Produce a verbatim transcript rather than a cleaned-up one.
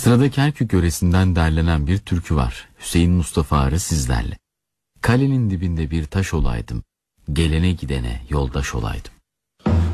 Sırada Kerkük yöresinden derlenen bir türkü var. Hüseyin Mustafa Arı sizlerle. Kalenin dibinde bir taş olaydım, gelene gidene yoldaş olaydım.